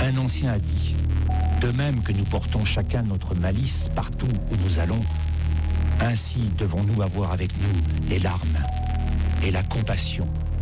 Un ancien a dit, de même que nous portons chacun notre malice partout où nous allons, ainsi devons-nous avoir avec nous les larmes et la compassion